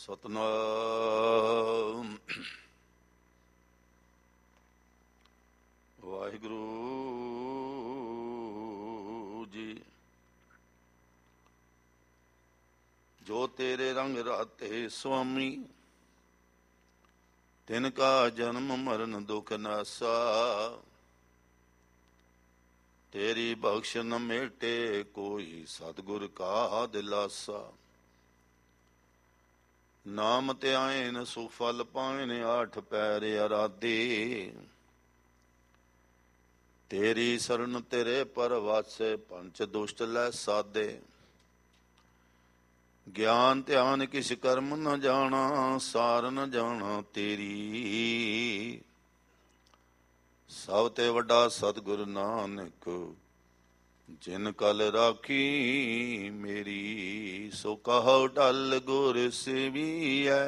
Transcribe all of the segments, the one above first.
ਸਤਨਾਮ ਵਾਹਿਗੁਰੂ ਜੀ। ਜੋ ਤੇਰੇ ਰੰਗ ਰਾਤੇ ਸੁਆਮੀ, ਤਿਨ ਕਾ ਜਨਮ ਮਰਨ ਦੁਖ ਨਾਸਾ। ਤੇਰੀ ਬਖਸ਼ ਨ ਮੇਟੇ ਕੋਈ, ਸਤਿਗੁਰ ਕਾ ਦਿਲਾਸਾ। ਨਾਮ ਧਿਆਇਨ ਸੁ ਫਲ ਪਾਇਨ, ਆਠ ਪੈਰ ਅਰਾਧੇ। ਤੇਰੀ ਸਰਨ ਤੇਰੇ ਪਰਵਾਸੇ, ਪੰਚ ਦੁਸ਼ਟ ਲੈ ਸਾਧੇ। ਗਿਆਨ ਧਿਆਨ ਕਿਸ ਕਰਮ ਨ ਜਾਣਾ, ਸਾਰ ਨ ਜਾਣਾ ਤੇਰੀ। ਸਭ ਤੇ ਵੱਡਾ ਸਤਿਗੁਰ ਨਾਨਕ, ਜਿਨ ਕਲ ਰਾਖੀ ਮੇਰੀ। ਸੋ ਕਹੋ ਢਲ ਗੁਰ ਸੇਵੀਐ,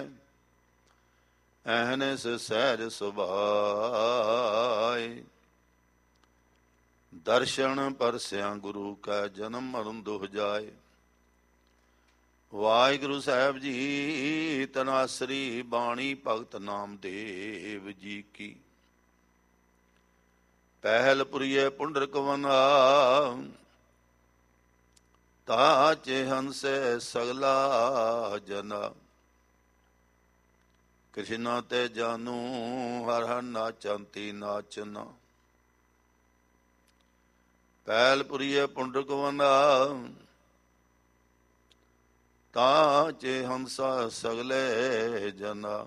ਅਹਨਿਸ ਸਹਿਜ ਸੁਭਾਏ। ਦਰਸ਼ਨ ਪਰਸਿਆ ਗੁਰੂ ਕੈ, ਜਨਮ ਮਰਨ ਦੁਹ ਜਾਏ। ਵਾਹਿਗੁਰੂ ਸਾਹਿਬ ਜੀ ਤਨਾਸਰੀ ਬਾਣੀ, ਭਗਤ ਨਾਮਦੇਵ ਜੀ ਕੀ। ਪਹਿਲ ਪੁਰੀਏ ਪੁੰਡਰਕ ਵੰਦਾ, ਤਾਚੇ ਹੰਸੇ ਸਗਲਾ ਜਨਾ। ਕ੍ਰਿਸ਼ਨਾ ਤੇ ਜਾਨੂ, ਹਰ ਹਰ ਨਾਚੰਤੀ ਨਾਚਨਾ। ਪਹਿਲ ਪੁਰੀਏ ਪੁੰਡਰਕ ਵੰਦਾ, ਤਾਚੇ ਹੰਸਾ ਸਗਲੇ ਜਨਾ।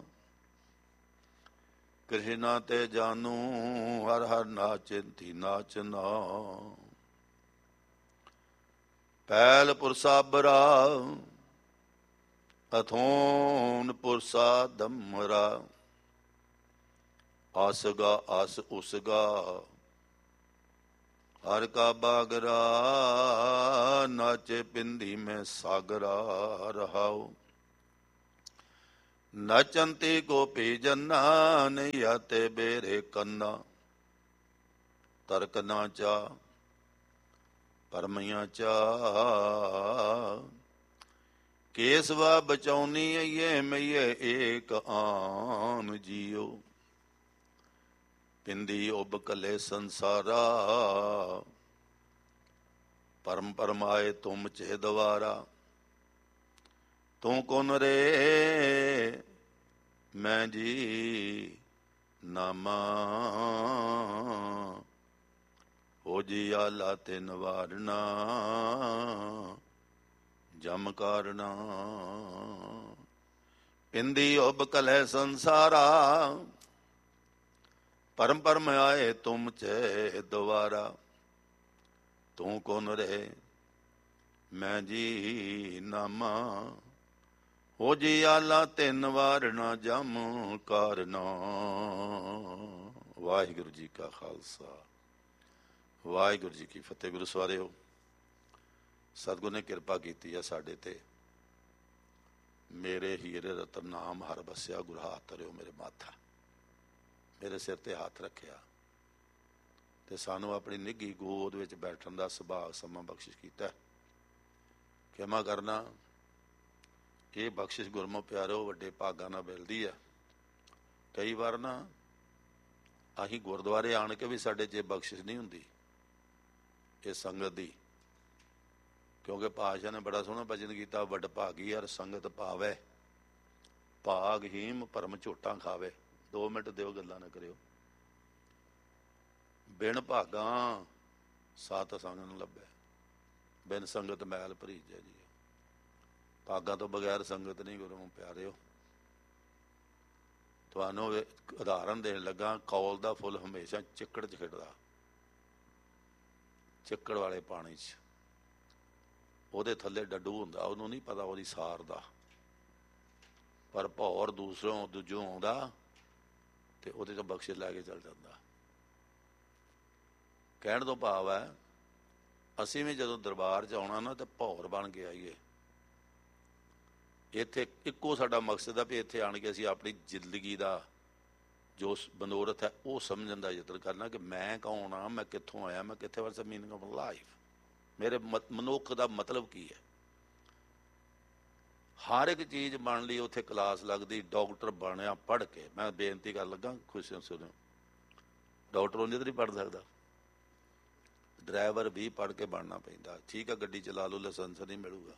ਕ੍ਰਿਸ਼ਨਾ ਤੇ ਜਾਨੂ, ਹਰ ਹਰ ਨਾਚੰਤੀ ਨਾਚਨਾ। ਪਹਿਲ ਪੁਰਸਾ ਬਰਾ, ਅਥੋਨ ਪੁਰਸਾ ਦਮਰਾ। ਆਸਗਾ ਆਸ ਉਸਗਾ, ਹਰ ਕਾ ਬਾਗਰਾ। ਨਾਚੇ ਪਿੰਦੀ ਮੈਂ ਸਾਗਰਾ ਰਹਾਉ। ਨਚੰਤੀ ਗੋਪੀ ਜੰਨਾ, ਨਈਆ ਤੇ ਬੇਰੇ ਕੰਨਾ। ਤਰਕ ਨਾ ਚਾ ਪਰਮਈਆਂ ਚਾ, ਕੇਸਵਾ ਬਚਾਉਨੀ ਅਈਏ ਮਈਏ ਏਕ ਆਨ ਜੀਓ। ਪਿੰਦੀ ਉਬ ਕਲੇ ਸੰਸਾਰਾ, ਪਰਮ ਪਰਮਾਏ ਤੁਮ ਚੇ ਦਵਾਰਾ। ਤੂੰ ਕੌਣ ਰੇ ਮੈਂ ਜੀ ਨਾਮਾ, ਹੋ ਜੀ ਆਲਾ ਤੇ ਨਵਾਰਨਾ। ਜਮ ਕਾਰਣਾ ਪਿੰਦੀ ਉਬ ਕਲਹਿ ਸੰਸਾਰਾ, ਪਰਮ ਪਰਮ ਆਏ ਤੁਮ ਚੇ ਦਵਾਰਾ। ਤੂੰ ਕੌਣ ਰੇ ਮੈਂ ਜੀ ਨਾਮਾ, ਹੋ ਜੀ ਆਲਾ ਤੇ ਨਵਾਰਣਾ। ਜਮ ਕਾਰਣਾ। ਵਾਹਿਗੁਰੂ ਜੀ ਕਾ ਖਾਲਸਾ, ਵਾਹਿਗੁਰੂ ਜੀ ਕੀ ਫਤਿਹ। ਗੁਰੂ ਸਵਾਰਿਓ, ਸਤਿਗੁਰ ਨੇ ਕਿਰਪਾ ਕੀਤੀ ਆ ਸਾਡੇ ਤੇ। ਮੇਰੇ ਹੀਰੇ ਰਤਨ ਨਾਮ ਹਰ ਬਸਿਆ, ਗੁਰ ਹਾਥ ਧਰਿਓ ਮੇਰੇ ਮਾਥਾ। ਮੇਰੇ ਸਿਰ ਤੇ ਹੱਥ ਰੱਖਿਆ ਤੇ ਸਾਨੂੰ ਆਪਣੀ ਨਿੱਘੀ ਗੋਦ ਵਿੱਚ ਬੈਠਣ ਦਾ ਸੁਭਾਗ ਸਮਾਂ ਬਖਸ਼ਿਸ਼ ਕੀਤਾ। ਖਿਮਾ ਕਰਨਾ, ਇਹ ਬਖਸ਼ਿਸ਼ ਗੁਰਮੁਖ ਪਿਆਰਿਓ ਵੱਡੇ ਭਾਗਾਂ ਨਾਲ ਮਿਲਦੀ ਆ। ਕਈ ਵਾਰ ਨਾ ਅਸੀਂ ਗੁਰਦੁਆਰੇ ਆਣ ਕੇ ਵੀ ਸਾਡੇ 'ਚ ਇਹ ਬਖਸ਼ਿਸ਼ ਨਹੀਂ ਹੁੰਦੀ, ਇਹ ਸੰਗਤ ਦੀ। ਕਿਉਂਕਿ ਪਾਤਸ਼ਾਹ ਨੇ ਬੜਾ ਸੋਹਣਾ ਭਜਨ ਕੀਤਾ, ਵੱਡ ਭਾਗੀ ਹਰ ਸੰਗਤ ਭਾਵੈ, ਭਾਗਹੀਮ ਭਰਮ ਝੋਟਾਂ ਖਾਵੇ। 2 ਮਿੰਟ ਦਿਓ, ਗੱਲਾਂ ਨਾ ਕਰਿਓ। ਬਿਨ ਭਾਗਾਂ ਸਾਤ ਸੰਗ ਨੂੰ ਲੱਭੈ, ਬਿਨ ਸੰਗਤ ਮੈਲ ਭਰੀਜੈ ਜੀ। ਭਾਗਾਂ ਤੋਂ ਬਗੈਰ ਸੰਗਤ ਨਹੀਂ ਗੁਰੂ ਪਿਆਰਿਓ। ਤੁਹਾਨੂੰ ਉਦਾਹਰਨ ਦੇਣ ਲੱਗਾ, ਕੌਲ ਦਾ ਫੁੱਲ ਹਮੇਸ਼ਾ ਚਿੱਕੜ 'ਚ ਖਿੜਦਾ, ਚਿੱਕੜ ਵਾਲੇ ਪਾਣੀ 'ਚ। ਉਹਦੇ ਥੱਲੇ ਡੱਡੂ ਹੁੰਦਾ, ਉਹਨੂੰ ਨਹੀਂ ਪਤਾ ਉਹਦੀ ਸਾਰ ਦਾ, ਪਰ ਭੌਰ ਦੂਜੋਂ ਆਉਂਦਾ ਤੇ ਉਹਦੇ ਤੋਂ ਬਖਸ਼ਿਸ਼ ਲੈ ਕੇ ਚੱਲ ਜਾਂਦਾ। ਕਹਿਣ ਤੋਂ ਭਾਵ ਹੈ, ਅਸੀਂ ਵੀ ਜਦੋਂ ਦਰਬਾਰ 'ਚ ਆਉਣਾ ਨਾ, ਤੇ ਭੌਰ ਬਣ ਕੇ ਆਈਏ। ਇੱਥੇ ਇੱਕੋ ਸਾਡਾ ਮਕਸਦ ਆ ਵੀ ਇੱਥੇ ਆਣ ਕੇ ਅਸੀਂ ਆਪਣੀ ਜ਼ਿੰਦਗੀ ਦਾ ਜੋ ਮਨੋਰਥ ਹੈ ਉਹ ਸਮਝਣ ਦਾ ਯਤਨ ਕਰਨਾ, ਕਿ ਮੈਂ ਕੌਣ ਹਾਂ, ਮੈਂ ਕਿੱਥੋਂ ਆਇਆ, ਮੈਂ ਕਿੱਥੇ। What's the meaning of life, ਮੇਰੇ ਮਨੁੱਖ ਦਾ ਮਤਲਬ ਕੀ ਹੈ। ਹਰ ਇੱਕ ਚੀਜ਼ ਬਣ ਲਈ ਉੱਥੇ ਕਲਾਸ ਲੱਗਦੀ। ਡਾਕਟਰ ਬਣਿਆ ਪੜ੍ਹ ਕੇ, ਮੈਂ ਬੇਨਤੀ ਕਰਨ ਲੱਗਾ, ਖੁਸ਼ੀ ਸੁਣਿਓ, ਡਾਕਟਰ ਉਹਨੇ ਤਾਂ ਨਹੀਂ ਪੜ੍ਹ ਸਕਦਾ, ਡਰਾਈਵਰ ਵੀ ਪੜ੍ਹ ਕੇ ਬਣਨਾ ਪੈਂਦਾ। ਠੀਕ ਆ, ਗੱਡੀ ਚਲਾ ਲਓ, ਲਾਇਸੈਂਸ ਨਹੀਂ ਮਿਲੂਗਾ।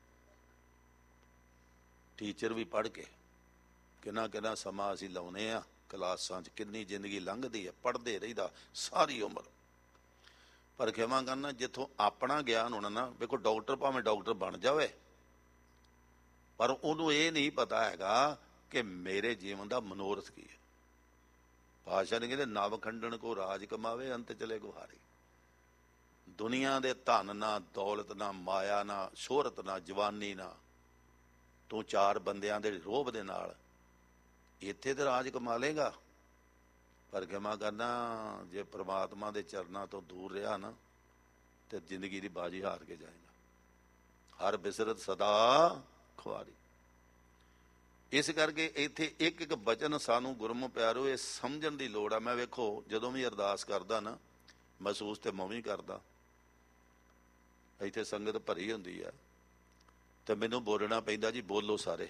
ਟੀਚਰ ਵੀ ਪੜ੍ਹ ਕੇ, ਕਿੰਨਾ ਕਿੰਨਾ ਸਮਾਂ ਅਸੀਂ ਲਾਉਨੇ ਆ ਕਲਾਸਾਂ 'ਚ, ਕਿੰਨੀ ਜ਼ਿੰਦਗੀ ਲੰਘਦੀ ਹੈ, ਪੜ੍ਹਦੇ ਰਹੀਦਾ ਸਾਰੀ ਉਮਰ। ਪਰ ਖਿਮਾ ਕਰਨਾ, ਜਿੱਥੋਂ ਆਪਣਾ ਗਿਆਨ ਹੋਣਾ ਨਾ, ਵੇਖੋ ਡਾਕਟਰ ਭਾਵੇਂ ਡਾਕਟਰ ਬਣ ਜਾਵੇ, ਪਰ ਉਹਨੂੰ ਇਹ ਨਹੀਂ ਪਤਾ ਹੈਗਾ ਕਿ ਮੇਰੇ ਜੀਵਨ ਦਾ ਮਨੋਰਥ ਕੀ ਹੈ। ਪਾਤਸ਼ਾਹ ਨੇ ਕਹਿੰਦੇ, ਨਵ ਖੰਡਣ ਕੋ ਰਾਜ ਕਮਾਵੇ, ਅੰਤ ਚਲੇ ਗੁਹਾਰੀ। ਦੁਨੀਆ ਦੇ ਧਨ ਨਾ, ਦੌਲਤ ਨਾ, ਮਾਇਆ ਨਾ, ਸ਼ੋਹਰਤ ਨਾ, ਜਵਾਨੀ ਨਾ, ਤੂੰ ਚਾਰ ਬੰਦਿਆਂ ਦੇ ਰੋਹਬ ਦੇ ਨਾਲ ਇੱਥੇ ਤੇ ਰਾਜ ਕਮਾ ਲੇਗਾ, ਪਰ ਖਿਮਾ ਕਰਨਾ, ਜੇ ਪ੍ਰਮਾਤਮਾ ਦੇ ਚਰਨਾਂ ਤੋਂ ਦੂਰ ਰਿਹਾ ਨਾ, ਤੇ ਜ਼ਿੰਦਗੀ ਦੀ ਬਾਜੀ ਹਾਰ ਕੇ ਜਾਏਗਾ। ਹਰ ਬਿਸਰਤ ਸਦਾ ਖੁਆਰੀ। ਇਸ ਕਰਕੇ ਇੱਥੇ ਇੱਕ ਇੱਕ ਬਚਨ ਸਾਨੂੰ ਗੁਰਮੁਖ ਪਿਆਰੋ ਇਹ ਸਮਝਣ ਦੀ ਲੋੜ ਆ। ਮੈਂ ਵੇਖੋ ਜਦੋਂ ਵੀ ਅਰਦਾਸ ਕਰਦਾ ਨਾ, ਮਹਿਸੂਸ ਤੇ ਮੈਂ ਵੀ ਕਰਦਾ, ਇੱਥੇ ਸੰਗਤ ਭਰੀ ਹੁੰਦੀ ਆ ਤੇ ਮੈਨੂੰ ਬੋਲਣਾ ਪੈਂਦਾ, ਜੀ ਬੋਲੋ ਸਾਰੇ।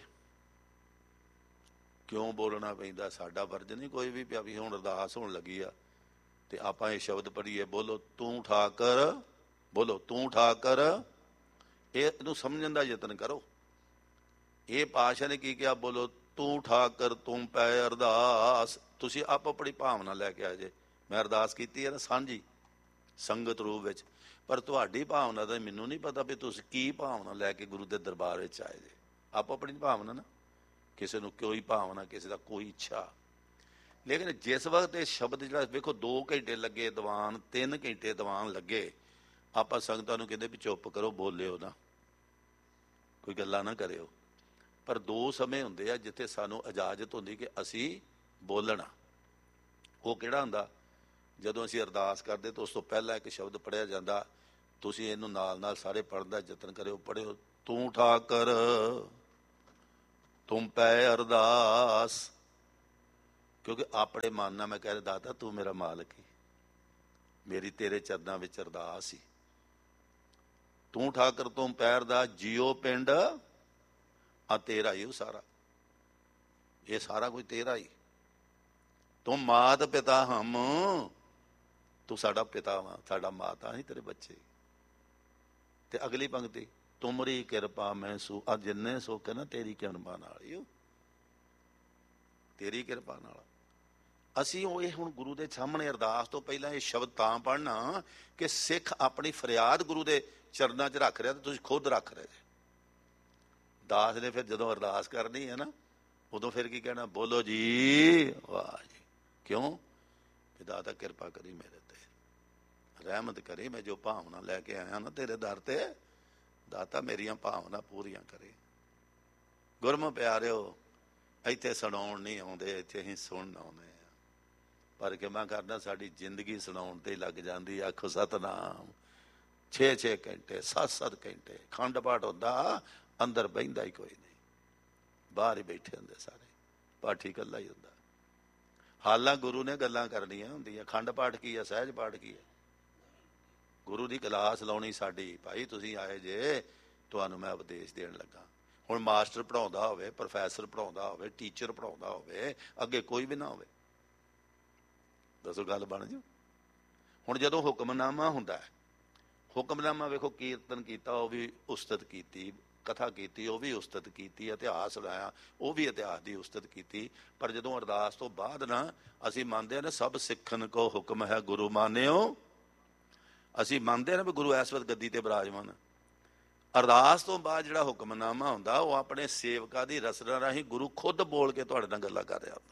ਕਿਉਂ ਬੋਲਣਾ ਪੈਂਦਾ? ਸਾਡਾ ਫਰਜ਼ ਨਹੀਂ ਕੋਈ ਵੀ ਪਿਆ ਵੀ ਹੁਣ ਅਰਦਾਸ ਹੋਣ ਲੱਗੀ ਆ ਤੇ ਆਪਾਂ ਇਹ ਸ਼ਬਦ ਪੜ੍ਹੀਏ, ਬੋਲੋ ਤੂੰ ਠਾਕਰ, ਬੋਲੋ ਤੂੰ ਠਾਕਰ। ਇਹਨੂੰ ਸਮਝਣ ਦਾ ਯਤਨ ਕਰੋ। ਇਹ ਪਾਤਸ਼ਾਹ ਨੇ ਕੀ ਕਿਹਾ? ਬੋਲੋ ਤੂੰ ਠਾਕਰ ਤੂੰ ਪੈ ਅਰਦਾਸ। ਤੁਸੀਂ ਆਪ ਆਪਣੀ ਭਾਵਨਾ ਲੈ ਕੇ ਆ ਜੇ। ਮੈਂ ਅਰਦਾਸ ਕੀਤੀ ਹੈ ਨਾ ਸਾਂਝੀ ਸੰਗਤ ਰੂਪ ਵਿੱਚ, ਪਰ ਤੁਹਾਡੀ ਭਾਵਨਾ ਦਾ ਮੈਨੂੰ ਨਹੀਂ ਪਤਾ ਵੀ ਤੁਸੀਂ ਕੀ ਭਾਵਨਾ ਲੈ ਕੇ ਗੁਰੂ ਦੇ ਦਰਬਾਰ ਵਿੱਚ ਆਏ ਜੇ। ਆਪ ਆਪਣੀ ਭਾਵਨਾ ਨਾ, ਕਿਸੇ ਨੂੰ ਕੋਈ ਭਾਵਨਾ, ਕਿਸੇ ਦਾ ਕੋਈ ਇੱਛਾ। ਲੇਕਿਨ ਜਿਸ ਵਕਤ ਇਹ ਸ਼ਬਦ ਜਿਹੜਾ ਵੇਖੋ 2 ਘੰਟੇ ਲੱਗੇ ਦੀਵਾਨ, 3 ਘੰਟੇ ਦੀਵਾਨ ਲੱਗੇ, ਆਪਾਂ ਸੰਗਤਾਂ ਨੂੰ ਕਹਿੰਦੇ ਵੀ ਚੁੱਪ ਕਰੋ, ਬੋਲਿਓ ਨਾ, ਕੋਈ ਗੱਲਾਂ ਨਾ ਕਰਿਓ। ਪਰ 2 ਸਮੇਂ ਹੁੰਦੇ ਆ ਜਿੱਥੇ ਸਾਨੂੰ ਇਜਾਜ਼ਤ ਹੁੰਦੀ ਕਿ ਅਸੀਂ ਬੋਲਣਾ। ਉਹ ਕਿਹੜਾ ਹੁੰਦਾ? ਜਦੋਂ ਅਸੀਂ ਅਰਦਾਸ ਕਰਦੇ ਤਾਂ ਉਸ ਤੋਂ ਪਹਿਲਾਂ ਇੱਕ ਸ਼ਬਦ ਪੜ੍ਹਿਆ ਜਾਂਦਾ, ਤੁਸੀਂ ਇਹਨੂੰ ਨਾਲ ਨਾਲ ਸਾਰੇ ਪੜ੍ਹਨ ਦਾ ਯਤਨ ਕਰਿਓ। ਪੜ੍ਹਿਓ, ਤੂੰ ਠਾਕਰ ਤੁਮ ਪੈ ਅਰਦਾਸ। ਕਿਉਂਕਿ ਆਪਣੇ ਮਨ ਨਾਲ ਮੈਂ ਕਹਿ ਰਿਹਾ, ਦਾਤਾ ਤੂੰ ਮੇਰਾ ਮਾਲਕ ਹੀ, ਮੇਰੀ ਤੇਰੇ ਚਰਨਾਂ ਵਿੱਚ ਅਰਦਾਸ ਹੀ। ਤੂੰ ਠਾਕਰ ਤੁਮ ਪੈ ਅਰਦਾਸ, ਜੀਓ ਪਿੰਡ ਆ ਤੇਰਾ ਹੀ, ਉਹ ਸਾਰਾ, ਇਹ ਸਾਰਾ ਕੁਝ ਤੇਰਾ ਹੀ। ਤੂੰ ਮਾਤ ਪਿਤਾ ਹਮ, ਤੂੰ ਸਾਡਾ ਪਿਤਾ ਵਾ, ਸਾਡਾ ਮਾਤਾ ਹੀ ਤੇਰੇ ਬੱਚੇ। ਤੇ ਅਗਲੀ ਪੰਕਤੀ, ਤੁਮਰੀ ਕਿਰਪਾ ਮੈਂ ਸੂ, ਆ ਜਿੰਨੇ ਸੁੱਖ ਨਾ ਤੇਰੀ ਕਿਰਪਾ ਨਾਲ ਹੀ, ਤੇਰੀ ਕਿਰਪਾ ਨਾਲ। ਅਸੀਂ ਉਹ ਇਹ ਹੁਣ ਗੁਰੂ ਦੇ ਸਾਹਮਣੇ ਅਰਦਾਸ ਤੋਂ ਪਹਿਲਾਂ ਇਹ ਸ਼ਬਦ ਤਾਂ ਪੜ੍ਹਨਾ ਕਿ ਸਿੱਖ ਆਪਣੀ ਫਰਿਆਦ ਗੁਰੂ ਦੇ ਚਰਨਾਂ 'ਚ ਰੱਖ ਰਿਹਾ ਤੇ ਤੁਸੀਂ ਖੁਦ ਰੱਖ ਰਹੇ ਜੇ। ਦਾਸ ਨੇ ਫਿਰ ਜਦੋਂ ਅਰਦਾਸ ਕਰਨੀ ਹੈ ਨਾ, ਉਦੋਂ ਫਿਰ ਕੀ ਕਹਿਣਾ? ਬੋਲੋ ਜੀ ਵਾਹ ਜੀ। ਕਿਉਂ? ਵੀ ਦਾਤਾ ਕਿਰਪਾ ਕਰੀ ਮੇਰੇ ਤੇ, ਰਹਿਮਤ ਕਰੀ, ਮੈਂ ਜੋ ਭਾਵਨਾ ਲੈ ਕੇ ਆਇਆ ਨਾ ਤੇਰੇ ਦਰ ਤੇ, ਦਾਤਾ ਮੇਰੀਆਂ ਭਾਵਨਾ ਪੂਰੀਆਂ ਕਰੇ। ਗੁਰਮੁਖ ਪਿਆਰਿਓ, ਇੱਥੇ ਸੁਣਾਉਣ ਨਹੀਂ ਆਉਂਦੇ, ਇੱਥੇ ਅਸੀਂ ਸੁਣਨ ਆਉਂਦੇ ਆ। ਪਰ ਕਿਵੇਂ ਕਰਨਾ, ਸਾਡੀ ਜ਼ਿੰਦਗੀ ਸੁਣਾਉਣ ਤੇ ਲੱਗ ਜਾਂਦੀ। ਆਖੋ ਸਤਨਾਮ। 6-6 ਘੰਟੇ 7-7 ਘੰਟੇ ਖੰਡ ਪਾਠ ਹੁੰਦਾ, ਅੰਦਰ ਬਹਿੰਦਾ ਹੀ ਕੋਈ ਨਹੀਂ, ਬਾਹਰ ਹੀ ਬੈਠੇ ਹੁੰਦੇ ਸਾਰੇ, ਪਾਠੀ ਇਕੱਲਾ ਹੀ ਹੁੰਦਾ। ਹਾਲਾਂ ਗੁਰੂ ਨੇ ਗੱਲਾਂ ਕਰਨੀਆਂ ਹੁੰਦੀਆਂ। ਖੰਡ ਪਾਠ ਕੀ ਹੈ? ਸਹਿਜ ਪਾਠ ਕੀ ਹੈ? ਗੁਰੂ ਦੀ ਕਲਾਸ ਲਾਉਣੀ ਸਾਡੀ। ਭਾਈ ਤੁਸੀਂ ਆਏ ਜੇ, ਤੁਹਾਨੂੰ ਮੈਂ ਉਪਦੇਸ਼ ਦੇਣ ਲੱਗਾ। ਹੁਣ ਮਾਸਟਰ ਪੜ੍ਹਾਉਂਦਾ ਹੋਵੇ, ਪ੍ਰੋਫੈਸਰ ਪੜ੍ਹਾਉਂਦਾ ਹੋਵੇ, ਟੀਚਰ ਪੜ੍ਹਾਉਂਦਾ ਹੋਵੇ, ਅੱਗੇ ਕੋਈ ਵੀ ਨਾ ਹੋਵੇ, ਦੱਸੋ ਗੱਲ ਬਣ ਜੂ? ਹੁਣ ਜਦੋਂ ਹੁਕਮਨਾਮਾ ਹੁੰਦਾ ਹੈ, ਹੁਕਮਨਾਮਾ ਵੇਖੋ, ਕੀਰਤਨ ਕੀਤਾ ਉਹ ਵੀ ਉਸਤਤ ਕੀਤੀ, ਕਥਾ ਕੀਤੀ ਉਹ ਵੀ ਉਸਤਤ ਕੀਤੀ, ਇਤਿਹਾਸ ਸੁਣਾਇਆ ਉਹ ਵੀ ਇਤਿਹਾਸ ਦੀ ਉਸਤਤ ਕੀਤੀ। ਪਰ ਜਦੋਂ ਅਰਦਾਸ ਤੋਂ ਬਾਅਦ ਨਾ ਅਸੀਂ ਮੰਨਦੇ ਹਾਂ ਨਾ, ਸਭ ਸਿੱਖਣ ਕੋ ਹੁਕਮ ਹੈ ਗੁਰੂ ਮਾਨਿਓ। ਅਸੀਂ ਮੰਨਦੇ ਹਾਂ ਨਾ ਵੀ ਗੁਰੂ ਇਸ ਵਕਤ ਗੱਦੀ ਤੇ ਬਿਰਾਜਮਾਨ। ਅਰਦਾਸ ਤੋਂ ਬਾਅਦ ਜਿਹੜਾ ਹੁਕਮਨਾਮਾ ਹੁੰਦਾ, ਉਹ ਆਪਣੇ ਸੇਵਕਾਂ ਦੀ ਰਸਨਾ ਰਾਹੀਂ ਗੁਰੂ ਖੁਦ ਬੋਲ ਕੇ ਤੁਹਾਡੇ ਨਾਲ ਗੱਲਾਂ ਕਰ ਰਿਹਾ ਹੁੰਦਾ।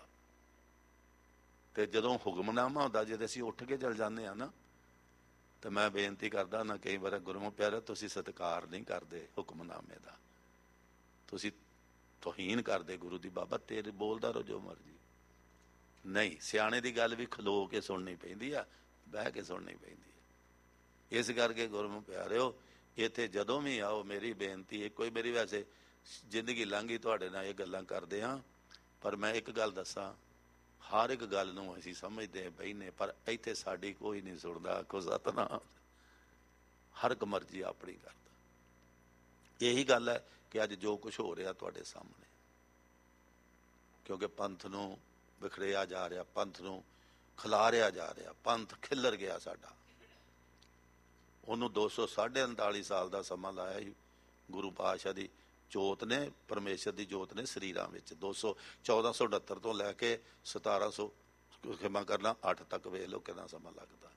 ਤੇ ਜਦੋਂ ਹੁਕਮਨਾਮਾ ਹੁੰਦਾ, ਜਦੋਂ ਅਸੀਂ ਉੱਠ ਕੇ ਚਲ ਜਾਂਦੇ ਹਾਂ ਨਾ, ਤੇ ਮੈਂ ਬੇਨਤੀ ਕਰਦਾ ਨਾ, ਕਈ ਵਾਰ ਗੁਰਮੁਖ ਪਿਆਰੇ ਤੁਸੀਂ ਸਤਿਕਾਰ ਨਹੀਂ ਕਰਦੇ ਹੁਕਮਨਾਮੇ ਦਾ, ਤੁਸੀਂ ਤੋਹੀਨ ਕਰਦੇ ਗੁਰੂ ਦੀ। ਬਾਬਾ ਤੇਰੇ ਬੋਲਦਾ ਰਹੋ ਜੋ ਮਰਜੀ। ਨਹੀਂ, ਸਿਆਣੇ ਦੀ ਗੱਲ ਵੀ ਖਲੋ ਕੇ ਸੁਣਨੀ ਪੈਂਦੀ ਆ, ਬਹਿ ਕੇ ਸੁਣਨੀ ਪੈਂਦੀ ਆ। ਇਸ ਕਰਕੇ ਗੁਰਮੁਖ ਪਿਆਰਿਓ, ਇੱਥੇ ਜਦੋਂ ਵੀ ਆਓ, ਮੇਰੀ ਬੇਨਤੀ ਇੱਕੋ ਹੀ, ਮੇਰੀ ਵੈਸੇ ਜ਼ਿੰਦਗੀ ਲੰਘੀ ਤੁਹਾਡੇ ਨਾਲ ਇਹ ਗੱਲਾਂ ਕਰਦੇ ਹਾਂ, ਪਰ ਮੈਂ ਇੱਕ ਗੱਲ ਦੱਸਾਂ, ਹਰ ਇੱਕ ਗੱਲ ਨੂੰ ਅਸੀਂ ਸਮਝਦੇ ਬਹਿਨੇ, ਪਰ ਇੱਥੇ ਸਾਡੀ ਕੋਈ ਨਹੀਂ ਸੁਣਦਾ। ਆਖੋ ਸਤਨਾਮ। ਹਰ ਇੱਕ ਮਰਜ਼ੀ ਆਪਣੀ ਕਰਦਾ। ਇਹੀ ਗੱਲ ਹੈ ਕਿ ਅੱਜ ਜੋ ਕੁਝ ਹੋ ਰਿਹਾ ਤੁਹਾਡੇ ਸਾਹਮਣੇ, ਕਿਉਂਕਿ ਪੰਥ ਨੂੰ ਵਿਖੜਿਆ ਜਾ ਰਿਹਾ, ਪੰਥ ਨੂੰ ਖਿਲਾਰਿਆ ਜਾ ਰਿਹਾ, ਪੰਥ ਖਿੱਲਰ ਗਿਆ ਸਾਡਾ। ਉਹਨੂੰ 239 ਸਾਲ ਦਾ ਸਮਾਂ ਲਾਇਆ ਸੀ ਗੁਰੂ ਪਾਤਸ਼ਾਹ ਦੀ ਜੋਤ ਨੇ, ਪਰਮੇਸ਼ਰ ਦੀ ਜੋਤ ਨੇ ਸਰੀਰਾਂ ਵਿੱਚ। 1478 ਤੋਂ ਲੈ ਕੇ 1700 ਖਿਮਾ ਕਰਨਾ 8 ਤੱਕ ਵੇਖ ਲਓ ਕਿੰਨਾ ਸਮਾਂ ਲੱਗਦਾ।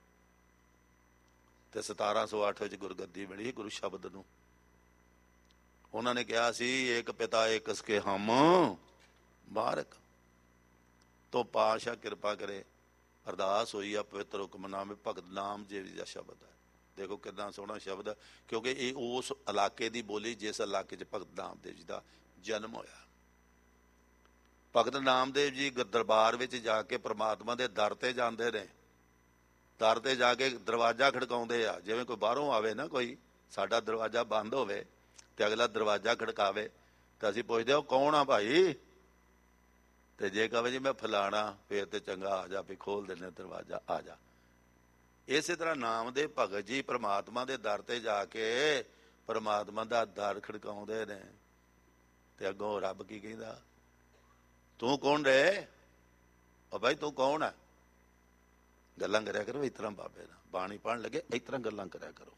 ਤੇ 1708 ਵਿੱਚ ਗੁਰਗੱਦੀ ਮਿਲੀ ਗੁਰੂ ਸ਼ਬਦ ਨੂੰ। ਉਹਨਾਂ ਨੇ ਕਿਹਾ ਸੀ ਏਕ ਪਿਤਾ ਏਕ ਸਕੇ ਹਮ ਬਾਰਕ। ਤੋਂ ਪਾਤਸ਼ਾਹ ਕਿਰਪਾ ਕਰੇ, ਅਰਦਾਸ ਹੋਈ ਆ ਪਵਿੱਤਰ ਹੁਕਮਨਾਮੇ ਭਗਤ ਨਾਮ ਜੀ ਦਾ ਸ਼ਬਦ ਹੈ। ਦੇਖੋ ਕਿੰਨਾ ਸੋਹਣਾ ਸ਼ਬਦ ਹੈ, ਕਿਉਂਕਿ ਇਹ ਉਸ ਇਲਾਕੇ ਦੀ ਬੋਲੀ ਜਿਸ ਇਲਾਕੇ 'ਚ ਭਗਤ ਨਾਮਦੇਵ ਜੀ ਦਾ ਜਨਮ ਹੋਇਆ। ਭਗਤ ਨਾਮਦੇਵ ਜੀ ਦਰਬਾਰ ਵਿੱਚ ਜਾ ਕੇ ਪ੍ਰਮਾਤਮਾ ਦੇ ਦਰ ਤੇ ਜਾਂਦੇ ਨੇ। ਦਰ ਤੇ ਜਾ ਕੇ ਦਰਵਾਜ਼ਾ ਖੜਕਾਉਂਦੇ ਆ। ਜਿਵੇਂ ਕੋਈ ਬਾਹਰੋਂ ਆਵੇ ਨਾ, ਕੋਈ ਸਾਡਾ ਦਰਵਾਜ਼ਾ ਬੰਦ ਹੋਵੇ ਤੇ ਅਗਲਾ ਦਰਵਾਜ਼ਾ ਖੜਕਾਵੇ ਤਾਂ ਅਸੀਂ ਪੁੱਛਦੇ ਹਾਂ ਕੌਣ ਆ ਭਾਈ, ਤੇ ਜੇ ਕਹੇ ਜੀ ਮੈਂ ਫਲਾਣਾ, ਫੇਰ ਤੇ ਚੰਗਾ ਆ ਜਾ, ਵੀ ਖੋਲ ਦਿੰਦੇ ਦਰਵਾਜ਼ਾ, ਆ ਜਾ। ਇਸੇ ਤਰ੍ਹਾਂ ਨਾਮ ਦੇ ਭਗਤ ਜੀ ਪ੍ਰਮਾਤਮਾ ਦੇ ਦਰ ਤੇ ਜਾ ਕੇ ਪ੍ਰਮਾਤਮਾ ਦਾ ਦਰ ਖੜਕਾਉਂਦੇ ਨੇ। ਤੇ ਅੱਗੋਂ ਰੱਬ ਕੀ ਕਹਿੰਦਾ, ਤੂੰ ਕੌਣ ਰੇ? ਉਹ ਭਾਈ ਤੂੰ ਕੌਣ ਹੈ? ਗੱਲਾਂ ਕਰਿਆ ਕਰੋ ਇਸ ਤਰ੍ਹਾਂ ਬਾਬੇ ਨਾਲ, ਬਾਣੀ ਪੜ੍ਹਨ ਲੱਗੇ ਇਸ ਤਰ੍ਹਾਂ ਗੱਲਾਂ ਕਰਿਆ ਕਰੋ।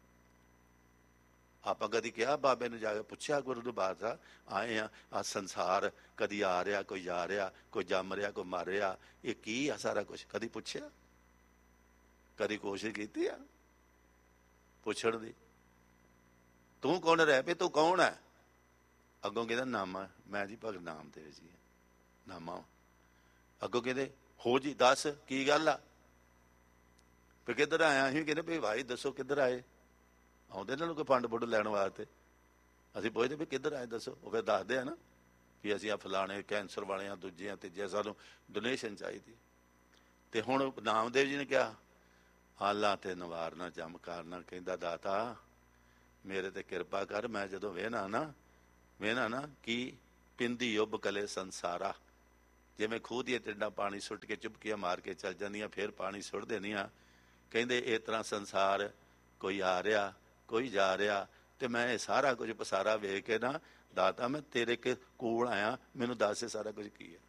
ਆਪਾਂ ਕਦੀ ਕਿਹਾ ਬਾਬੇ ਨੂੰ ਜਾ ਕੇ ਪੁੱਛਿਆ ਗੁਰੂ ਦੇ ਬਾਦਸ਼ਾਹ ਆਏ ਆ ਸੰਸਾਰ ਕਦੀ ਆ ਰਿਹਾ, ਕੋਈ ਜਾ ਰਿਹਾ, ਕੋਈ ਜੰਮ ਰਿਹਾ, ਕੋਈ ਮਰ ਰਿਹਾ, ਇਹ ਕੀ ਆ ਸਾਰਾ ਕੁਛ? ਕਦੀ ਪੁੱਛਿਆ? ਕਦੀ ਕੋਸ਼ਿਸ਼ ਕੀਤੀ ਆ ਪੁੱਛਣ ਦੀ? ਤੂੰ ਕੌਣ ਰਹਿ ਪਏ, ਤੂੰ ਕੌਣ ਹੈ? ਅੱਗੋਂ ਕਹਿੰਦਾ ਨਾਮਾ, ਮੈਂ ਜੀ ਭਗਤ ਨਾਮਦੇਵ ਜੀ ਨਾਮਾ। ਅੱਗੋਂ ਕਹਿੰਦੇ ਹੋ ਜੀ ਦੱਸ ਕੀ ਗੱਲ ਆ, ਵੀ ਕਿੱਧਰ ਆਇਆ? ਅਸੀਂ ਕਹਿੰਦੇ ਵੀ ਭਾਈ ਦੱਸੋ ਕਿੱਧਰ ਆਏ? ਆਉਂਦੇ ਇਹਨਾਂ ਨੂੰ ਕੋਈ ਫੰਡ ਫੁੰਡ ਲੈਣ ਵਾਸਤੇ। ਅਸੀਂ ਪੁੱਛਦੇ ਵੀ ਕਿੱਧਰ ਆਏ ਦੱਸੋ, ਉਹ ਫਿਰ ਦੱਸਦੇ ਆ ਨਾ ਵੀ ਅਸੀਂ ਆ ਫਲਾਣੇ ਕੈਂਸਰ ਵਾਲੇ ਆ, ਦੂਜੇ ਆ, ਤੀਜੇ, ਸਾਨੂੰ ਡੋਨੇਸ਼ਨ ਚਾਹੀਦੀ। ਤੇ ਹੁਣ ਨਾਮਦੇਵ ਜੀ ਨੇ ਕਿਹਾ ਹਾਲਾਂ ਤੇ ਨਿਵਾਰਨਾ ਚਮਕਾਰਨਾ, ਕਹਿੰਦਾ ਦਾਤਾ ਮੇਰੇ ਤੇ ਕਿਰਪਾ ਕਰ। ਮੈਂ ਜਦੋਂ ਵੇਹਨਾ ਨਾ ਕੀ ਪਿੰਦੀ ਉੱਭ ਕਲੇ ਸੰਸਾਰਾ, ਜਿਵੇਂ ਖੂਹ ਦੀਆਂ ਟਿੰਡਾਂ ਪਾਣੀ ਸੁੱਟ ਕੇ ਚੁਪਕੀਆਂ ਮਾਰ ਕੇ ਚੱਲ ਜਾਂਦੀਆਂ, ਫਿਰ ਪਾਣੀ ਸੁੱਟ ਦੇਣੀਆਂ। ਕਹਿੰਦੇ ਇਸ ਤਰ੍ਹਾਂ ਸੰਸਾਰ ਕੋਈ ਆ ਰਿਹਾ, ਕੋਈ ਜਾ ਰਿਹਾ, ਤੇ ਮੈਂ ਇਹ ਸਾਰਾ ਕੁਝ ਪਸਾਰਾ ਵੇਖ ਕੇ ਨਾ ਦਾਤਾ ਮੈਂ ਤੇਰੇ ਕੋਲ ਆਇਆ, ਮੈਨੂੰ ਦੱਸ ਸਾਰਾ ਕੁਝ ਕੀ ਹੈ।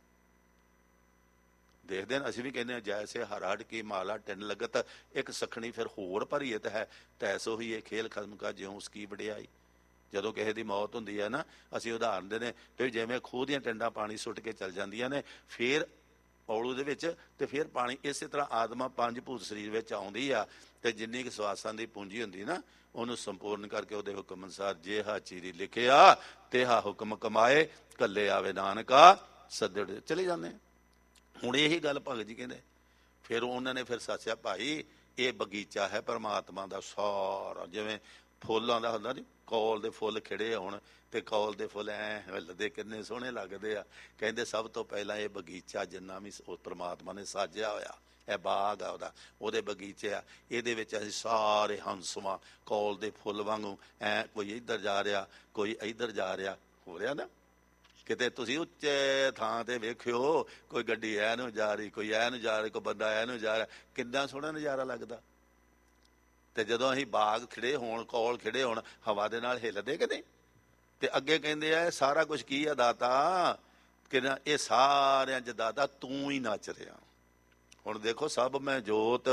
ਦੇਖਦੇ ਨੇ ਅਸੀਂ ਵੀ ਕਹਿੰਦੇ ਹਾਂ ਜੈਸੇ ਹਰਾੜ ਕੀ ਮਾਲਾ ਟਿੰਨ ਲੱਗਤ, ਇੱਕ ਸਖਣੀ ਫਿਰ ਹੋਰ ਭਰੀਏ ਤਾਂ ਹੈ, ਤੈਸੋ ਹੀ ਇਹ ਖੇਲ ਖਸਮ ਕਾ ਜਿਉਂ ਉਸਕੀ ਵਡਿਆਈ। ਜਦੋਂ ਕਿਸੇ ਦੀ ਮੌਤ ਹੁੰਦੀ ਹੈ ਨਾ, ਅਸੀਂ ਉਦਾਹਰਨ ਦਿੰਦੇ ਵੀ ਜਿਵੇਂ ਖੂਹ ਦੀਆਂ ਟਿੰਡਾਂ ਪਾਣੀ ਸੁੱਟ ਕੇ ਚੱਲ ਜਾਂਦੀਆਂ ਨੇ, ਫਿਰ ਔਲੂ ਦੇ ਵਿੱਚ, ਤੇ ਫਿਰ ਪਾਣੀ ਇਸੇ ਤਰ੍ਹਾਂ ਆਤਮਾ 5 ਭੂਤ ਸਰੀਰ ਵਿੱਚ ਆਉਂਦੀ ਆ, ਤੇ ਜਿੰਨੀ ਕੁ ਸਵਾਸਾਂ ਦੀ ਪੂੰਜੀ ਹੁੰਦੀ ਨਾ, ਉਹਨੂੰ ਸੰਪੂਰਨ ਕਰਕੇ ਉਹਦੇ ਹੁਕਮ ਅਨੁਸਾਰ ਜਿਹਾ ਚੀਰੀ ਲਿਖਿਆ ਤੇਹਾ ਹੁਕਮ ਕਮਾਏ, ਕੱਲੇ ਆਵੇ ਨਾਨਕਾ ਸੱਦੜ ਚਲੇ ਜਾਂਦੇ। ਹੁਣ ਇਹੀ ਗੱਲ ਭਗਤ ਜੀ ਕਹਿੰਦੇ। ਫਿਰ ਉਹਨਾਂ ਨੇ ਫਿਰ ਸੱਚਿਆ ਭਾਈ ਇਹ ਬਗੀਚਾ ਹੈ ਪਰਮਾਤਮਾ ਦਾ ਸਾਰਾ, ਜਿਵੇਂ ਫੁੱਲਾਂ ਦਾ ਹੁੰਦਾ ਨੀ, ਕੌਲ ਦੇ ਫੁੱਲ ਖਿੜੇ ਹੋਣ ਤੇ ਕੌਲ ਦੇ ਫੁੱਲ ਐ ਹਿੱਲਦੇ ਕਿੰਨੇ ਸੋਹਣੇ ਲੱਗਦੇ ਆ। ਕਹਿੰਦੇ ਸਭ ਤੋਂ ਪਹਿਲਾਂ ਇਹ ਬਗੀਚਾ ਜਿੰਨਾ ਵੀ ਉਹ ਪਰਮਾਤਮਾ ਨੇ ਸਾਜਿਆ ਹੋਇਆ, ਇਹ ਬਾਗ ਆ ਉਹਦੇ ਬਗੀਚੇ ਆ, ਇਹਦੇ ਵਿੱਚ ਅਸੀਂ ਸਾਰੇ ਹੰਸਵਾਂ ਕੌਲ ਦੇ ਫੁੱਲ ਵਾਂਗੂ ਐ, ਕੋਈ ਇੱਧਰ ਜਾ ਰਿਹਾ, ਕੋਈ ਇੱਧਰ ਜਾ ਰਿਹਾ, ਹੋ ਰਿਹਾ ਨਾ। ਕਿਤੇ ਤੁਸੀਂ ਉੱਚੇ ਥਾਂ ਤੇ ਵੇਖਿਓ ਕੋਈ ਗੱਡੀ ਐ ਨੂੰ ਜਾ ਰਹੀ, ਕੋਈ ਐ ਨੂੰ ਜਾ ਰਹੀ, ਕੋਈ ਬੰਦਾ ਐ ਨੂੰ ਜਾ ਰਿਹਾ, ਕਿੰਨਾ ਸੋਹਣਾ ਨਜ਼ਾਰਾ ਲੱਗਦਾ। ਤੇ ਜਦੋਂ ਅਸੀਂ ਬਾਗ ਖਿੜੇ ਹੋਣ, ਕੌਲ ਖਿੜੇ ਹੋਣ, ਹਵਾ ਦੇ ਨਾਲ ਹਿੱਲਦੇ ਕਿ ਨਹੀਂ? ਤੇ ਅੱਗੇ ਕਹਿੰਦੇ ਆ ਸਾਰਾ ਕੁਝ ਕੀ ਆ ਦਾਤਾ, ਕਿ ਇਹ ਸਾਰਿਆਂ 'ਚ ਦਾਤਾ ਤੂੰ ਹੀ ਨੱਚ ਰਿਹਾ। ਹੁਣ ਦੇਖੋ ਸਭ ਮੈਂ ਜੋਤ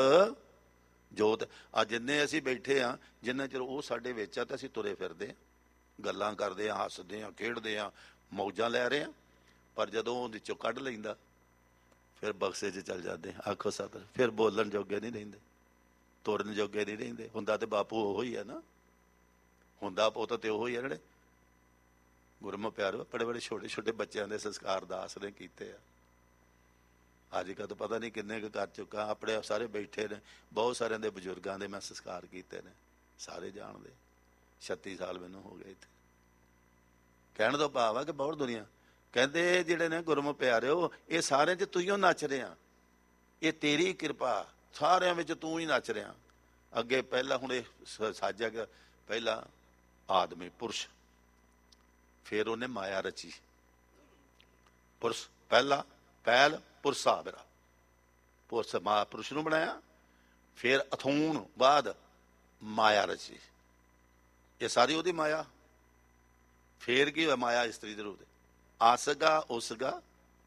ਆ, ਜਿੰਨੇ ਅਸੀਂ ਬੈਠੇ ਆ, ਜਿੰਨਾ ਚਿਰ ਉਹ ਸਾਡੇ ਵਿੱਚ ਆ, ਤਾਂ ਅਸੀਂ ਤੁਰੇ ਫਿਰਦੇ ਆ, ਗੱਲਾਂ ਕਰਦੇ ਆ, ਹੱਸਦੇ ਆ, ਖੇਡਦੇ ਆ, ਮੌਜਾਂ ਲੈ ਰਹੇ ਆ। ਪਰ ਜਦੋਂ ਉਹਦੇ ਚੋਂ ਕੱਢ ਲੈਂਦਾ ਫਿਰ ਬਕਸੇ 'ਚ ਚੱਲ ਜਾਂਦੇ। ਆਖੋ ਸਤਿ, ਫਿਰ ਬੋਲਣ ਜੋਗੇ ਨਹੀਂ ਰਹਿੰਦੇ, ਤੁਰਨ ਜੋਗੇ ਨਹੀਂ ਰਹਿੰਦੇ। ਹੁੰਦਾ ਤੇ ਬਾਪੂ ਉਹੋ ਹੀ ਆ ਨਾ, ਹੁੰਦਾ ਪੁੱਤ ਤੇ ਉਹੋ ਹੀ ਆ ਜਿਹੜੇ ਗੁਰਮੁਖ ਪਿਆਰੋ ਬੜੇ ਬੜੇ ਛੋਟੇ ਛੋਟੇ ਬੱਚਿਆਂ ਦੇ ਸੰਸਕਾਰ ਦਾਸ ਨੇ ਕੀਤੇ ਆ। ਅੱਜ ਕੱਲ੍ਹ ਤਾਂ ਪਤਾ ਨਹੀਂ ਕਿੰਨੇ ਕੁ ਕਰ ਚੁੱਕਾ। ਆਪਣੇ ਸਾਰੇ ਬੈਠੇ ਨੇ, ਬਹੁਤ ਸਾਰਿਆਂ ਦੇ ਬਜ਼ੁਰਗਾਂ ਦੇ ਮੈਂ ਸੰਸਕਾਰ ਕੀਤੇ ਨੇ, ਸਾਰੇ ਜਾਣਦੇ। 36 ਸਾਲ ਮੈਨੂੰ ਹੋ ਗਏ ਇੱਥੇ। ਕਹਿਣ ਤੋਂ ਭਾਵ ਆ ਕਿ ਬਹੁਤ ਦੁਨੀਆ ਕਹਿੰਦੇ ਜਿਹੜੇ ਨੇ ਗੁਰਮੁਖ ਪਿਆਰਿਓ, ਇਹ ਸਾਰਿਆਂ 'ਚ ਤੂੰ ਹੀ ਨੱਚ ਰਿਹਾ, ਇਹ ਤੇਰੀ ਕਿਰਪਾ, ਸਾਰਿਆਂ ਵਿੱਚ ਤੂੰ ਹੀ ਨੱਚ ਰਿਹਾ। ਅੱਗੇ ਪਹਿਲਾਂ ਹੁਣ ਇਹ ਸਾਜਿਆ ਗਿਆ, ਪਹਿਲਾਂ ਆਦਮੀ ਪੁਰਸ਼, ਫਿਰ ਉਹਨੇ ਮਾਇਆ ਰਚੀ। ਪੁਰਸ਼ ਪਹਿਲਾ ਪਹਿਲ ਪੁਰਸ਼ਾ ਮੇਰਾ, ਪੁਰਸ਼ ਨੂੰ ਬਣਾਇਆ, ਫਿਰ ਅਥੂਣ ਬਾਅਦ ਮਾਇਆ ਰਚੀ। ਇਹ ਸਾਰੀ ਉਹਦੀ ਮਾਇਆ। ਫੇਰ ਕੀ ਹੋਇਆ? ਮਾਇਆ ਇਸਤਰੀ ਦੇ ਰੂਪ ਦੇ। ਆਸਗਾ ਉਸਗਾ,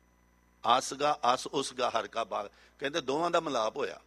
ਆਸਗਾ ਅਸ ਉਸਗਾ ਹਰ ਕਾ ਬਾਗ। ਕਹਿੰਦੇ ਦੋਵਾਂ ਦਾ ਮਿਲਾਪ ਹੋਇਆ,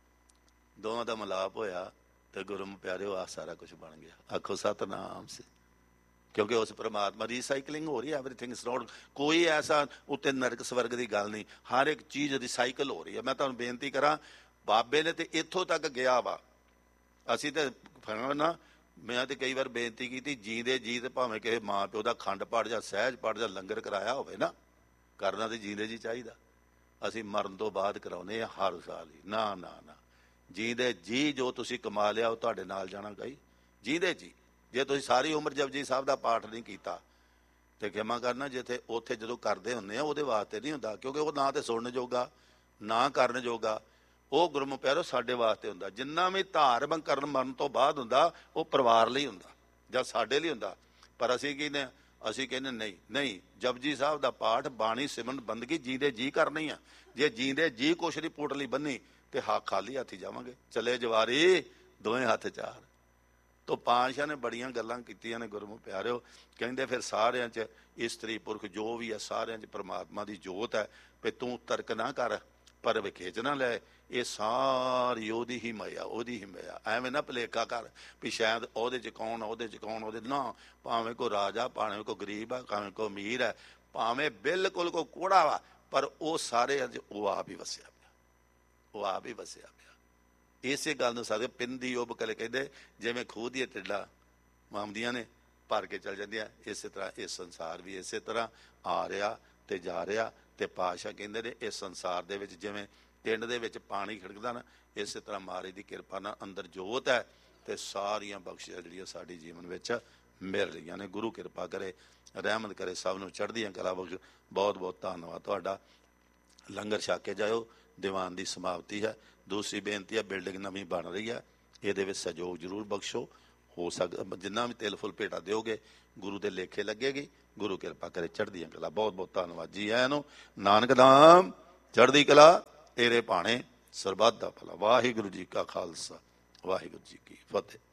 ਦੋਵਾਂ ਦਾ ਮਿਲਾਪ ਹੋਇਆ ਤੇ ਗੁਰਮ ਪਿਆਰਿਓ ਆ ਸਾਰਾ ਕੁਝ ਬਣ ਗਿਆ। ਆਖੋ ਸਤਨਾਮ ਸੇ। ਕਿਉਂਕਿ ਉਸ ਪਰਮਾਤਮਾ ਦੀ ਰੀਸਾਈਕਲਿੰਗ ਹੋ ਰਹੀ ਹੈ। ਐਵਰੀਥਿੰਗ ਇਜ਼ ਨੋਟ, ਕੋਈ ਐਸਾ ਉੱਤੇ ਨਰਕ ਸਵਰਗ ਦੀ ਗੱਲ ਨਹੀਂ। ਹਰ ਇੱਕ ਚੀਜ਼ ਰੀਸਾਈਕਲ ਹੋ ਰਹੀ ਹੈ। ਮੈਂ ਤੁਹਾਨੂੰ ਬੇਨਤੀ ਕਰਾਂ, ਬਾਬੇ ਨੇ ਤੇ ਇੱਥੋਂ ਤੱਕ ਗਿਆ ਵਾ। ਅਸੀਂ ਤੇ ਨਾ, ਮੈਂ ਤੇ ਕਈ ਵਾਰ ਬੇਨਤੀ ਕੀਤੀ, ਜੀਂਦੇ ਜੀ ਤੇ ਭਾਵੇਂ ਕਿਸੇ ਮਾਂ ਪਿਓ ਦਾ ਖੰਡ ਪਾਠ ਜਾਂ ਸਹਿਜ ਪਾਠ ਜਾਂ ਲੰਗਰ ਕਰਾਇਆ ਹੋਵੇ ਨਾ, ਕਰਨਾ ਤੇ ਜੀਂਦੇ ਜੀ ਚਾਹੀਦਾ। ਅਸੀਂ ਮਰਨ ਤੋਂ ਬਾਅਦ ਕਰਾਉਂਦੇ ਹਾਂ ਹਰ ਸਾਲ ਹੀ। ਨਾ ਨਾ ਨਾ, ਜੀਂਦੇ ਜੀ ਜੋ ਤੁਸੀਂ ਕਮਾ ਲਿਆ ਉਹ ਤੁਹਾਡੇ ਨਾਲ ਜਾਣਾ ਗਈ। ਜੀਂਦੇ ਜੀ ਜੇ ਤੁਸੀਂ ਸਾਰੀ ਉਮਰ ਜਪਜੀ ਸਾਹਿਬ ਦਾ ਪਾਠ ਨਹੀਂ ਕੀਤਾ ਤੇ ਖਿਮਾ ਕਰਨਾ, ਜਿੱਥੇ ਉੱਥੇ ਜਦੋਂ ਕਰਦੇ ਹੁੰਦੇ ਆ ਉਹਦੇ ਵਾਸਤੇ ਨਹੀਂ ਹੁੰਦਾ, ਕਿਉਂਕਿ ਉਹ ਨਾ ਤੇ ਸੁਣਨ ਜੋਗਾ ਨਾ ਕਰਨ ਜੋਗਾ। ਉਹ ਗੁਰਮੁਖ ਪਿਆਰੋ ਸਾਡੇ ਵਾਸਤੇ ਹੁੰਦਾ। ਜਿੰਨਾ ਵੀ ਧਾਰਮਿਕ ਕਰਨ ਮਰਨ ਤੋਂ ਬਾਅਦ ਹੁੰਦਾ ਉਹ ਪਰਿਵਾਰ ਲਈ ਹੁੰਦਾ ਜਾਂ ਸਾਡੇ ਲਈ ਹੁੰਦਾ। ਪਰ ਅਸੀਂ ਕਹਿੰਦੇ, ਅਸੀਂ ਕਹਿੰਦੇ ਨਹੀਂ ਨਹੀਂ, ਜਪਜੀ ਸਾਹਿਬ ਦਾ ਪਾਠ, ਬਾਣੀ, ਸਿਮਰਨ, ਬੰਦਗੀ ਜੀਂਦੇ ਜੀ ਕਰਨੀ ਆ। ਜੇ ਜੀਂਦੇ ਜੀ ਕੁਛ ਨਹੀਂ ਪੁੱਟ ਲਈ ਬੰਨੀ ਤੇ ਖਾਲੀ ਹੱਥੀ ਜਾਵਾਂਗੇ। ਚਲੇ ਜਵਾਰੀ ਦੋਵੇਂ ਹੱਥ ਚਾਰ। ਤੋ ਪਾਤਸ਼ਾਹ ਨੇ ਬੜੀਆਂ ਗੱਲਾਂ ਕੀਤੀਆਂ ਨੇ ਗੁਰਮੁਖ ਪਿਆਰਿਓ। ਕਹਿੰਦੇ ਫਿਰ ਸਾਰਿਆਂ 'ਚ ਇਸਤਰੀ ਪੁਰਖ ਜੋ ਵੀ ਹੈ ਸਾਰਿਆਂ 'ਚ ਪਰਮਾਤਮਾ ਦੀ ਜੋਤ ਹੈ। ਵੀ ਤੂੰ ਤਰਕ ਨਾ ਕਰ ਪਰ ਵਿਖੇਚ ਨਾ ਲੈ, ਇਹ ਸਾਰੀ ਉਹਦੀ ਹੀ ਮਾਇਆ, ਉਹਦੀ ਹੀ ਮਾਇਆ। ਐਵੇਂ ਨਾ ਭੁਲੇਖਾ ਕਰ ਵੀ ਸ਼ਾਇਦ ਉਹਦੇ 'ਚ ਕੌਣ, ਉਹਦੇ 'ਚ ਕੌਣ, ਉਹਦੇ ਨਾ। ਭਾਵੇਂ ਕੋਈ ਰਾਜਾ, ਭਾਵੇਂ ਕੋਈ ਗਰੀਬ ਆ, ਭਾਵੇਂ ਕੋਈ ਅਮੀਰ ਹੈ, ਭਾਵੇਂ ਬਿਲਕੁਲ ਕੋਈ ਕੋੜਾ ਵਾ, ਪਰ ਉਹ ਸਾਰੇ ਉਹ ਆਪ ਹੀ ਵਸਿਆ ਪਿਆ, ਉਹ ਆਪ ਹੀ ਵਸਿਆ ਪਿਆ। ਇਸੇ ਗੱਲ ਨੂੰ ਸਾਰੇ ਪਿੰਦੀ ਉਹ ਬਕਲੇ ਕਹਿੰਦੇ, ਜਿਵੇਂ ਖੂਹ ਦੀਆਂ ਟਿੱਡਾਂ ਮਾਮਦੀਆਂ ਨੇ ਭਰ ਕੇ ਚੱਲ ਜਾਂਦੀਆਂ, ਇਸੇ ਤਰ੍ਹਾਂ ਇਹ ਸੰਸਾਰ ਵੀ ਇਸੇ ਤਰ੍ਹਾਂ ਆ ਰਿਹਾ ਤੇ ਜਾ ਰਿਹਾ। ਤੇ ਪਾਤਸ਼ਾਹ ਕਹਿੰਦੇ ਨੇ ਇਸ ਸੰਸਾਰ ਦੇ ਵਿੱਚ ਜਿਵੇਂ ਟਿੰਡ ਦੇ ਵਿੱਚ ਪਾਣੀ ਖਿੜਕਦਾ ਨਾ, ਇਸੇ ਤਰ੍ਹਾਂ ਮਹਾਰਾਜ ਦੀ ਕਿਰਪਾ ਨਾਲ ਅੰਦਰ ਜੋਤ ਹੈ ਤੇ ਸਾਰੀਆਂ ਬਖਸ਼ਿਸ਼ਾਂ ਜਿਹੜੀਆਂ ਸਾਡੇ ਜੀਵਨ ਵਿੱਚ ਮਿਲ ਰਹੀਆਂ ਨੇ। ਗੁਰੂ ਕਿਰਪਾ ਕਰੇ, ਰਹਿਮਤ ਕਰੇ, ਸਭ ਨੂੰ ਚੜ੍ਹਦੀਆਂ ਕਲਾ ਬਖਸ਼। ਬਹੁਤ ਬਹੁਤ ਧੰਨਵਾਦ ਤੁਹਾਡਾ। ਲੰਗਰ ਛਕ ਕੇ ਜਾਇਓ। ਦੀਵਾਨ ਦੀ ਸਮਾਪਤੀ ਹੈ। ਦੂਸਰੀ ਬੇਨਤੀ ਹੈ, ਬਿਲਡਿੰਗ ਨਵੀਂ ਬਣ ਰਹੀ ਹੈ, ਇਹਦੇ ਵਿੱਚ ਸਹਿਯੋਗ ਜ਼ਰੂਰ ਬਖਸ਼ੋ। ਹੋ ਸਕਦਾ ਜਿੰਨਾ ਵੀ ਤਿਲ ਫੁੱਲ ਭੇਟਾ ਦਿਓਗੇ ਗੁਰੂ ਦੇ ਲੇਖੇ ਲੱਗੇਗੀ। ਗੁਰੂ ਕਿਰਪਾ ਕਰੇ, ਚੜ੍ਹਦੀਆਂ ਕਲਾ। ਬਹੁਤ ਬਹੁਤ ਧੰਨਵਾਦ ਜੀ ਆਇਆਂ ਨੂੰ। ਨਾਨਕ ਨਾਮ ਚੜ੍ਹਦੀ ਕਲਾ, ਤੇਰੇ ਭਾਣੇ ਸਰਬੱਤ ਦਾ ਭਲਾ। ਵਾਹਿਗੁਰੂ ਜੀ ਕਾ ਖਾਲਸਾ, ਵਾਹਿਗੁਰੂ ਜੀ ਕੀ ਫਤਿਹ।